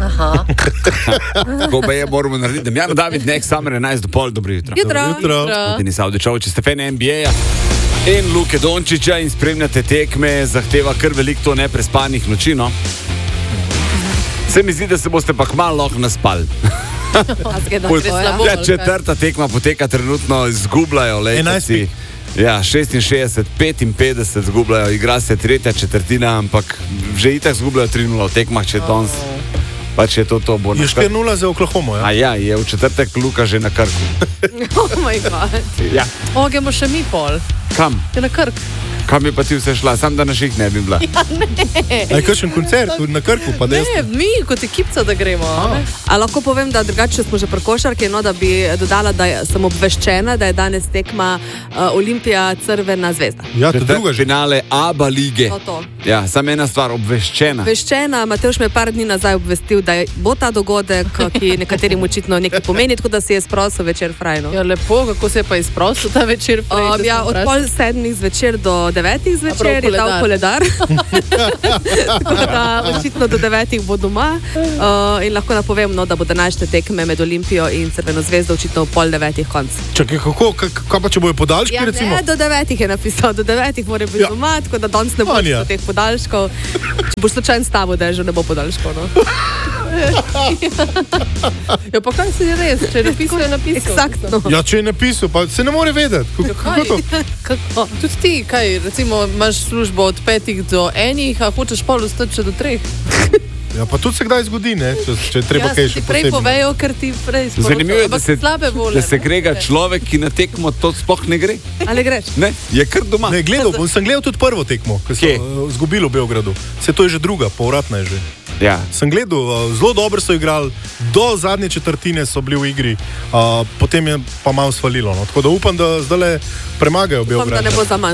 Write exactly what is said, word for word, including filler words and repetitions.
Aha. Tako pa je, moramo narediti. Damjano David, nek Summer enajst do pol, dobro jutro. Jutro. Jutro. Denis Avdičovič, ste fan N B A-ja in Luke Dončića in spremljate tekme, zahteva kar veliko to neprespanih noči, no? Se mi zdi, da se boste pa kmalu lahko naspali. Ja, četrta tekma poteka trenutno, izgubljajo Lakersi. Ja, šestinšestdeset petinpetdeset izgubljajo, igra se tretja četrtina, ampak že itak izgubljajo tri nula v tekmah, če danes pač je to to. Bo je štiri nula za Oklahomo, ja? A ja, je v četrtek Luka že na Krku. Oh moj god. Ja. O, gremo še mi pol. Kam? Je na Krk. Kam je pa ti vse šla? Sam da na ših ne bi bila. Ja, ne. A je kakšen koncert na Krku? Pa ne, mi kot ekipca, da gremo. A. A lahko povem, da drugače smo že pri košarki, no, da bi dodala, da sem obveščena, da je danes tekma uh, Olimpija Crvena zvezda. Ja, to druga že. Finale ABA lige. To, to. Ja, samo ena stvar, obveščena. Obveščena, Matevž me je par dni nazaj obvestil, da bo ta dogodek, ki nekaterim očitno nekaj pomeni, tako da se je sprosil večer frajno. Ja, lepo, kako se je pa izprosil ta večer frajno? Um, ja, od pol sedmih zvečer do devetih zvečer je dal koledar. Tako da očitno do devetih bo doma uh, in lahko napovem, no, da bo današnje tekme med Olimpijo in Crveno zvezdo očitno v pol devetih konc. Čakaj, kako, kaj pa če bojo podaljški, ja, recimo? Ne, do devetih je napisal, do devetih mora biti ja. doma, tako da danes ne bo Anja. teh podaljškov. Če boš slučajno s tabo, da je že ne bo podaljškov, no. Ja, pa kaj se je res, če je napisal, je napisal. Eksaktno. Ja, če je napisal, pa se ne more vedeti. Kako, kako to? Kako? Tudi ti, kaj, recimo, imaš službo od petih do enih, a hočeš pol ostati še do treh. Ja, pa tudi se kdaj zgodi, ne? Če, če je treba ja, kaj še posebno. Ja, prej povejo, ker ti prej sporočajo. Zanimivo je, da se, vole, da se grega človek, ki na tekmo to sploh ne gre. Ali greš? Ne, je kar doma. Ne, gledal, bom, sem gledal tudi prvo tekmo, ki so uh, zgubili v Beogradu. Se to je že druga, povratna je že. Ja. Sem gledal, uh, zelo dobro so igrali, do zadnje četrtine so bili v igri, uh, potem je pa malo svalilo. No. Tako da upam, da zdaj premagajo Beograd. Upam, da ne bo za manj.